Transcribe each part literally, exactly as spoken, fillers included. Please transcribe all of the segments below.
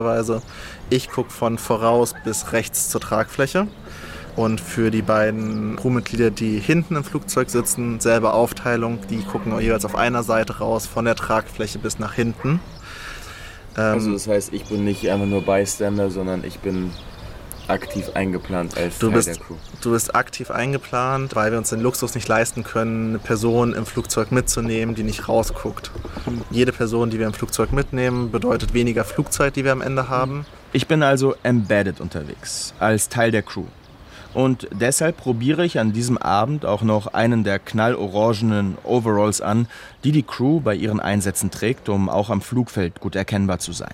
Ich gucke von voraus bis rechts zur Tragfläche. Und für die beiden Crewmitglieder, die hinten im Flugzeug sitzen, selbe Aufteilung. Die gucken jeweils auf einer Seite raus, von der Tragfläche bis nach hinten. Ähm, also das heißt, ich bin nicht einfach nur Bystander, sondern ich bin aktiv eingeplant als du Teil bist, der Crew. Du bist aktiv eingeplant, weil wir uns den Luxus nicht leisten können, eine Person im Flugzeug mitzunehmen, die nicht rausguckt. Jede Person, die wir im Flugzeug mitnehmen, bedeutet weniger Flugzeit, die wir am Ende haben. Ich bin also embedded unterwegs, als Teil der Crew. Und deshalb probiere ich an diesem Abend auch noch einen der knallorangenen Overalls an, die die Crew bei ihren Einsätzen trägt, um auch am Flugfeld gut erkennbar zu sein.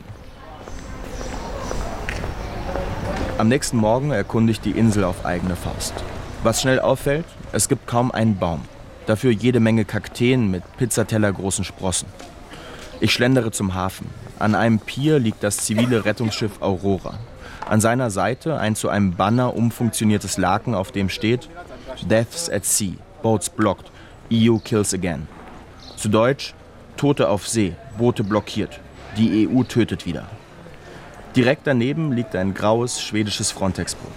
Am nächsten Morgen erkunde ich die Insel auf eigene Faust. Was schnell auffällt, es gibt kaum einen Baum. Dafür jede Menge Kakteen mit pizzatellergroßen Sprossen. Ich schlendere zum Hafen. An einem Pier liegt das zivile Rettungsschiff Aurora. An seiner Seite ein zu einem Banner umfunktioniertes Laken, auf dem steht Deaths at Sea, Boats blocked, E U kills again. Zu Deutsch, Tote auf See, Boote blockiert, die E U tötet wieder. Direkt daneben liegt ein graues schwedisches Frontex-Boot.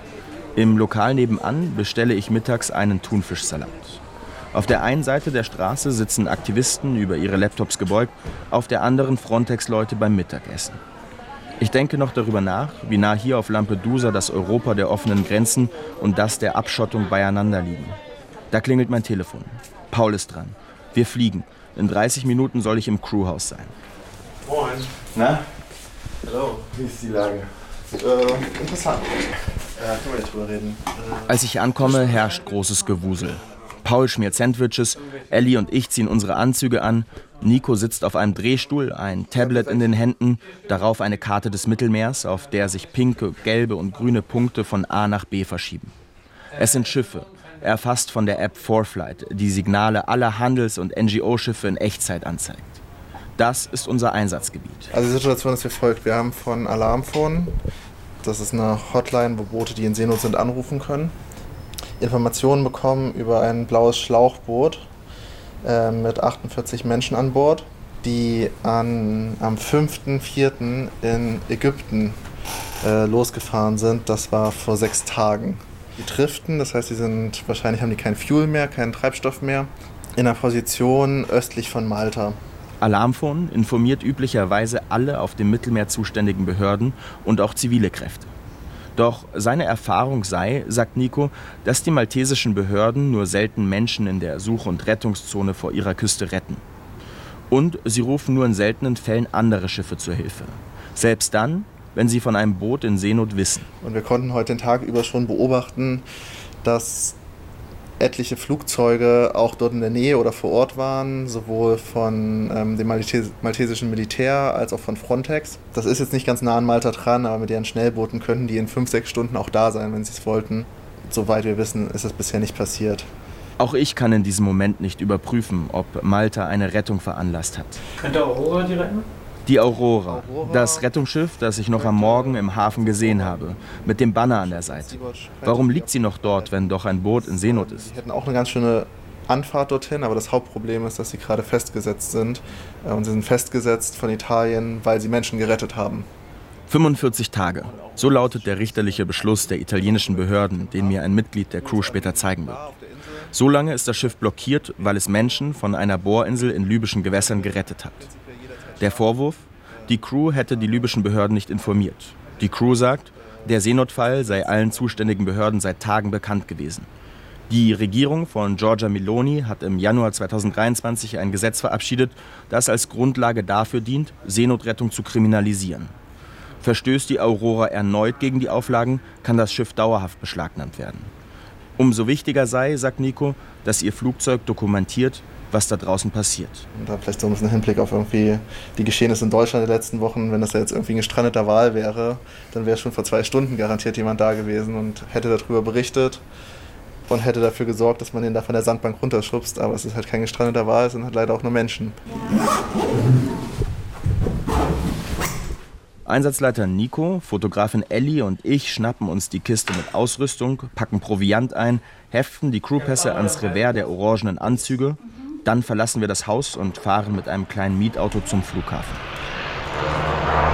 Im Lokal nebenan bestelle ich mittags einen Thunfischsalat. Auf der einen Seite der Straße sitzen Aktivisten über ihre Laptops gebeugt, auf der anderen Frontex-Leute beim Mittagessen. Ich denke noch darüber nach, wie nah hier auf Lampedusa das Europa der offenen Grenzen und das der Abschottung beieinander liegen. Da klingelt mein Telefon. Paul ist dran. Wir fliegen. In dreißig Minuten soll ich im Crewhaus sein. Moin. Na? Hallo. Wie ist die Lage? Äh, interessant. Ja, können wir nicht drüber reden. Äh, Als ich ankomme, herrscht großes Gewusel. Paul schmiert Sandwiches, Ellie und ich ziehen unsere Anzüge an. Nico sitzt auf einem Drehstuhl, ein Tablet in den Händen, darauf eine Karte des Mittelmeers, auf der sich pinke, gelbe und grüne Punkte von A nach B verschieben. Es sind Schiffe, erfasst von der App four flight, die Signale aller Handels- und N G O-Schiffe in Echtzeit anzeigt. Das ist unser Einsatzgebiet. Also die Situation ist wie folgt. Wir haben von Alarmphone, das ist eine Hotline, wo Boote, die in Seenot sind, anrufen können, Informationen bekommen über ein blaues Schlauchboot äh, mit achtundvierzig Menschen an Bord, die an, am fünften vierten in Ägypten äh, losgefahren sind. Das war vor sechs Tagen. Die driften, das heißt, die sind wahrscheinlich haben die kein Fuel mehr, keinen Treibstoff mehr, in einer Position östlich von Malta. Alarmphone informiert üblicherweise alle auf dem Mittelmeer zuständigen Behörden und auch zivile Kräfte. Doch seine Erfahrung sei, sagt Nico, dass die maltesischen Behörden nur selten Menschen in der Such- und Rettungszone vor ihrer Küste retten. Und sie rufen nur in seltenen Fällen andere Schiffe zur Hilfe. Selbst dann, wenn sie von einem Boot in Seenot wissen. Und wir konnten heute den Tag über schon beobachten, dass etliche Flugzeuge auch dort in der Nähe oder vor Ort waren, sowohl von ähm, dem Maltes- maltesischen Militär als auch von Frontex. Das ist jetzt nicht ganz nah an Malta dran, aber mit ihren Schnellbooten könnten die in fünf, sechs Stunden auch da sein, wenn sie es wollten. Soweit wir wissen, ist das bisher nicht passiert. Auch ich kann in diesem Moment nicht überprüfen, ob Malta eine Rettung veranlasst hat. Könnte Aurora die retten? Die Aurora, das Rettungsschiff, das ich noch am Morgen im Hafen gesehen habe, mit dem Banner an der Seite. Warum liegt sie noch dort, wenn doch ein Boot in Seenot ist? Sie hätten auch eine ganz schöne Anfahrt dorthin, aber das Hauptproblem ist, dass sie gerade festgesetzt sind. Und sie sind festgesetzt von Italien, weil sie Menschen gerettet haben. fünfundvierzig Tage. So lautet der richterliche Beschluss der italienischen Behörden, den mir ein Mitglied der Crew später zeigen wird. So lange ist das Schiff blockiert, weil es Menschen von einer Bohrinsel in libyschen Gewässern gerettet hat. Der Vorwurf? Die Crew hätte die libyschen Behörden nicht informiert. Die Crew sagt, der Seenotfall sei allen zuständigen Behörden seit Tagen bekannt gewesen. Die Regierung von Giorgia Meloni hat im Januar zweitausenddreiundzwanzig ein Gesetz verabschiedet, das als Grundlage dafür dient, Seenotrettung zu kriminalisieren. Verstößt die Aurora erneut gegen die Auflagen, kann das Schiff dauerhaft beschlagnahmt werden. Umso wichtiger sei, sagt Nico, dass ihr Flugzeug dokumentiert, was da draußen passiert. Und da vielleicht so ein bisschen Hinblick auf irgendwie die Geschehnisse in Deutschland der letzten Wochen. Wenn das ja jetzt irgendwie ein gestrandeter Wal wäre, dann wäre schon vor zwei Stunden garantiert jemand da gewesen und hätte darüber berichtet und hätte dafür gesorgt, dass man den da von der Sandbank runterschubst. Aber es ist halt kein gestrandeter Wal, es sind halt leider auch nur Menschen. Einsatzleiter Nico, Fotografin Ellie und ich schnappen uns die Kiste mit Ausrüstung, packen Proviant ein, heften die Crewpässe ans Revers der orangenen Anzüge. Dann verlassen wir das Haus und fahren mit einem kleinen Mietauto zum Flughafen.